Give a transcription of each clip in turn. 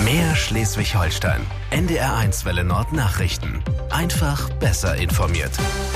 Mehr Schleswig-Holstein. NDR1 Welle Nord Nachrichten. Einfach besser informiert.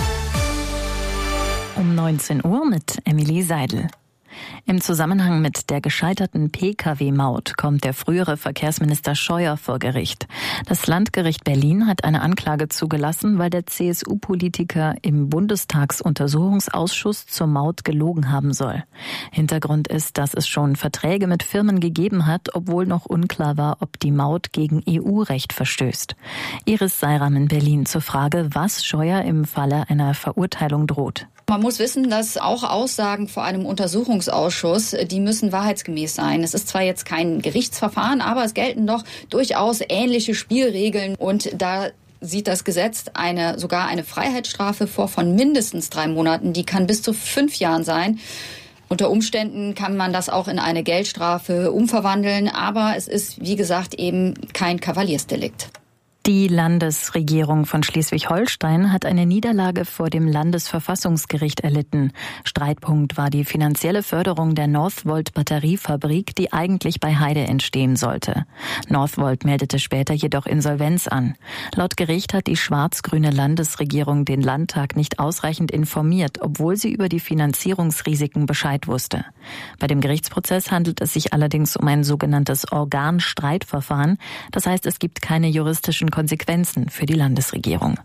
Um 19 Uhr mit Emilie Seidel. Im Zusammenhang mit der gescheiterten Pkw-Maut kommt der frühere Verkehrsminister Scheuer vor Gericht. Das Landgericht Berlin hat eine Anklage zugelassen, weil der CSU-Politiker im Bundestagsuntersuchungsausschuss zur Maut gelogen haben soll. Hintergrund ist, dass es schon Verträge mit Firmen gegeben hat, obwohl noch unklar war, ob die Maut gegen EU-Recht verstößt. Iris Seiram in Berlin zur Frage, was Scheuer im Falle einer Verurteilung droht. Man muss wissen, dass auch Aussagen vor einem Untersuchungsausschuss, die müssen wahrheitsgemäß sein. Es ist zwar jetzt kein Gerichtsverfahren, aber es gelten doch durchaus ähnliche Spielregeln. Und da sieht das Gesetz sogar eine Freiheitsstrafe vor von mindestens 3 Monaten. Die kann bis zu 5 Jahren sein. Unter Umständen kann man das auch in eine Geldstrafe umverwandeln. Aber es ist, wie gesagt, eben kein Kavaliersdelikt. Die Landesregierung von Schleswig-Holstein hat eine Niederlage vor dem Landesverfassungsgericht erlitten. Streitpunkt war die finanzielle Förderung der Northvolt-Batteriefabrik, die eigentlich bei Heide entstehen sollte. Northvolt meldete später jedoch Insolvenz an. Laut Gericht hat die schwarz-grüne Landesregierung den Landtag nicht ausreichend informiert, obwohl sie über die Finanzierungsrisiken Bescheid wusste. Bei dem Gerichtsprozess handelt es sich allerdings um ein sogenanntes Organstreitverfahren. Das heißt, es gibt keine juristischen Konsequenzen für die Landesregierung.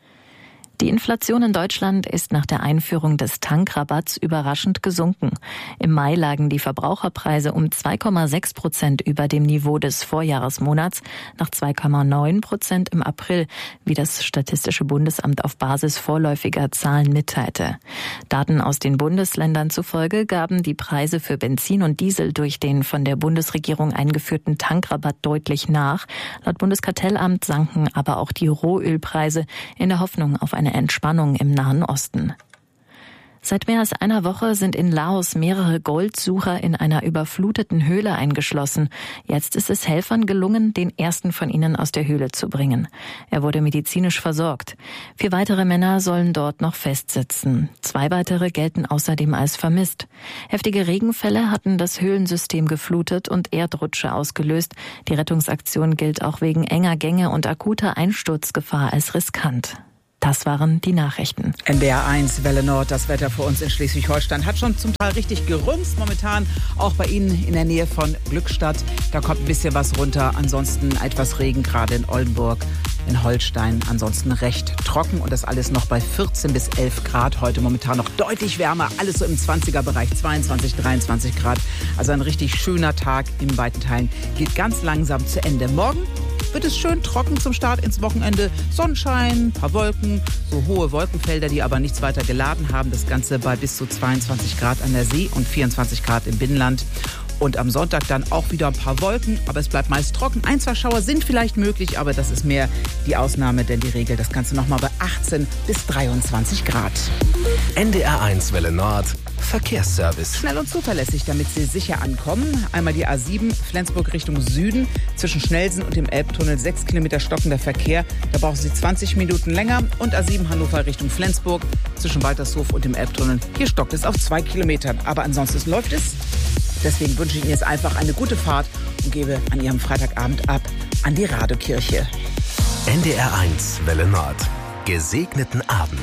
Die Inflation in Deutschland ist nach der Einführung des Tankrabatts überraschend gesunken. Im Mai lagen die Verbraucherpreise um 2,6% über dem Niveau des Vorjahresmonats, nach 2,9% im April, wie das Statistische Bundesamt auf Basis vorläufiger Zahlen mitteilte. Daten aus den Bundesländern zufolge gaben die Preise für Benzin und Diesel durch den von der Bundesregierung eingeführten Tankrabatt deutlich nach. Laut Bundeskartellamt sanken aber auch die Rohölpreise in der Hoffnung auf eine Entspannung im Nahen Osten. Seit mehr als einer Woche sind in Laos mehrere Goldsucher in einer überfluteten Höhle eingeschlossen. Jetzt ist es Helfern gelungen, den ersten von ihnen aus der Höhle zu bringen. Er wurde medizinisch versorgt. 4 weitere Männer sollen dort noch festsitzen. 2 weitere gelten außerdem als vermisst. Heftige Regenfälle hatten das Höhlensystem geflutet und Erdrutsche ausgelöst. Die Rettungsaktion gilt auch wegen enger Gänge und akuter Einsturzgefahr als riskant. Das waren die Nachrichten. NDR1 Welle Nord, das Wetter für uns in Schleswig-Holstein hat schon zum Teil richtig gerumst. Momentan auch bei Ihnen in der Nähe von Glückstadt. Da kommt ein bisschen was runter. Ansonsten etwas Regen, gerade in Oldenburg, in Holstein. Ansonsten recht trocken und das alles noch bei 14 bis 11 Grad. Heute momentan noch deutlich wärmer. Alles so im 20er-Bereich, 22, 23 Grad. Also ein richtig schöner Tag in weiten Teilen. Geht ganz langsam zu Ende. Morgen wird es schön trocken zum Start ins Wochenende. Sonnenschein, ein paar Wolken, so hohe Wolkenfelder, die aber nichts weiter geladen haben. Das Ganze bei bis zu 22 Grad an der See und 24 Grad im Binnenland. Und am Sonntag dann auch wieder ein paar Wolken, aber es bleibt meist trocken. 1, 2 Schauer sind vielleicht möglich, aber das ist mehr die Ausnahme, denn die Regel. Das Ganze nochmal bei 18 bis 23 Grad. NDR1 Welle Nord. Verkehrsservice. Schnell und zuverlässig, damit Sie sicher ankommen. Einmal die A7 Flensburg Richtung Süden. Zwischen Schnellsen und dem Elbtunnel 6 Kilometer stockender Verkehr. Da brauchen Sie 20 Minuten länger. Und A7 Hannover Richtung Flensburg. Zwischen Waltershof und dem Elbtunnel. Hier stockt es auf 2 Kilometern. Aber ansonsten läuft es. Deswegen wünsche ich Ihnen jetzt einfach eine gute Fahrt und gebe an Ihrem Freitagabend ab an die Radokirche. NDR1 Welle Nord. Gesegneten Abend.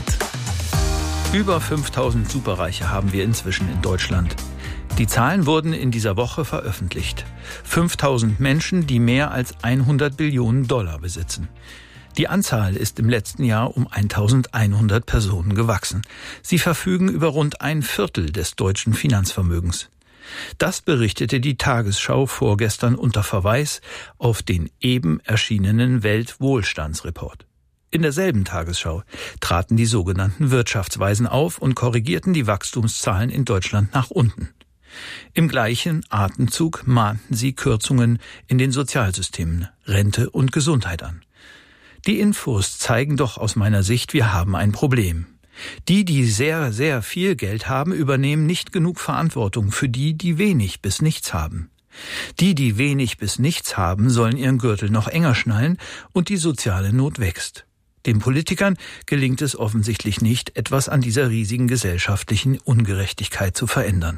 Über 5000 Superreiche haben wir inzwischen in Deutschland. Die Zahlen wurden in dieser Woche veröffentlicht. 5000 Menschen, die mehr als 100 Billionen Dollar besitzen. Die Anzahl ist im letzten Jahr um 1100 Personen gewachsen. Sie verfügen über rund 1/4 des deutschen Finanzvermögens. Das berichtete die Tagesschau vorgestern unter Verweis auf den eben erschienenen Weltwohlstandsreport. In derselben Tagesschau traten die sogenannten Wirtschaftsweisen auf und korrigierten die Wachstumszahlen in Deutschland nach unten. Im gleichen Atemzug mahnten sie Kürzungen in den Sozialsystemen, Rente und Gesundheit an. Die Infos zeigen doch aus meiner Sicht, wir haben ein Problem. Die, die sehr, sehr viel Geld haben, übernehmen nicht genug Verantwortung für die, die wenig bis nichts haben. Die, die wenig bis nichts haben, sollen ihren Gürtel noch enger schnallen und die soziale Not wächst. Den Politikern gelingt es offensichtlich nicht, etwas an dieser riesigen gesellschaftlichen Ungerechtigkeit zu verändern.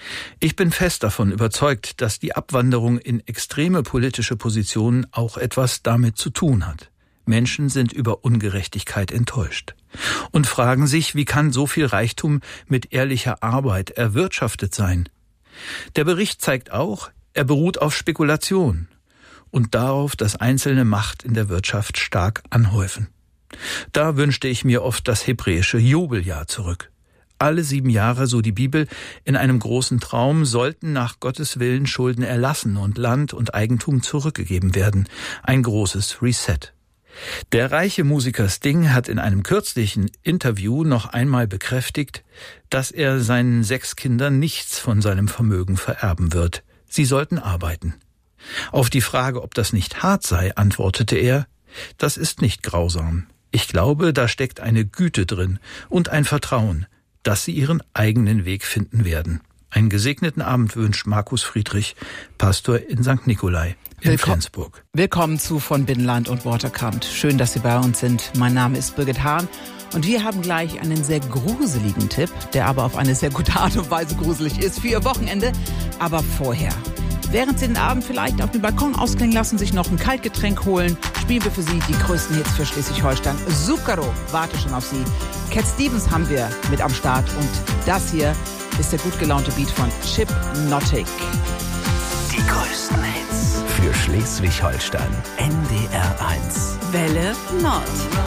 Ich bin fest davon überzeugt, dass die Abwanderung in extreme politische Positionen auch etwas damit zu tun hat. Menschen sind über Ungerechtigkeit enttäuscht und fragen sich, wie kann so viel Reichtum mit ehrlicher Arbeit erwirtschaftet sein? Der Bericht zeigt auch, er beruht auf Spekulation und darauf, dass einzelne Macht in der Wirtschaft stark anhäufen. Da wünschte ich mir oft das hebräische Jubeljahr zurück. Alle 7 Jahre, so die Bibel, in einem großen Traum sollten nach Gottes Willen Schulden erlassen und Land und Eigentum zurückgegeben werden. Ein großes Reset. Der reiche Musiker Sting hat in einem kürzlichen Interview noch einmal bekräftigt, dass er seinen 6 Kindern nichts von seinem Vermögen vererben wird. Sie sollten arbeiten. Auf die Frage, ob das nicht hart sei, antwortete er, das ist nicht grausam. Ich glaube, da steckt eine Güte drin und ein Vertrauen, dass sie ihren eigenen Weg finden werden. Einen gesegneten Abend wünscht Markus Friedrich, Pastor in St. Nikolai in Flensburg. Willkommen zu von Binnenland und Waterkant. Schön, dass Sie bei uns sind. Mein Name ist Birgit Hahn und wir haben gleich einen sehr gruseligen Tipp, der aber auf eine sehr gute Art und Weise gruselig ist für Ihr Wochenende. Aber vorher, während Sie den Abend vielleicht auf dem Balkon ausklingen lassen, sich noch ein Kaltgetränk holen, spielen wir für Sie die größten Hits für Schleswig-Holstein. Zucchero warte schon auf Sie. Cat Stevens haben wir mit am Start und das hier ist der gut gelaunte Beat von Chip Notic. Die größten Hits für Schleswig-Holstein. NDR 1. Welle Nord.